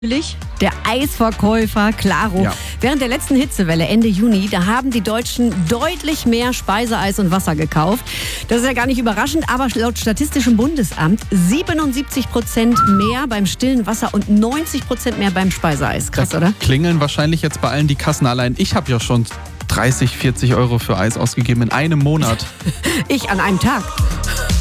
Der Eisverkäufer Claro. Ja. Während der letzten Hitzewelle Ende Juni, da haben die Deutschen deutlich mehr Speiseeis und Wasser gekauft. Das ist ja gar nicht überraschend, aber laut Statistischem Bundesamt 77% mehr beim stillen Wasser und 90% mehr beim Speiseeis. Krass, oder? Klingeln wahrscheinlich jetzt bei allen die Kassen. Allein ich habe ja schon 30, 40 Euro für Eis ausgegeben in einem Monat. Ich an einem Tag.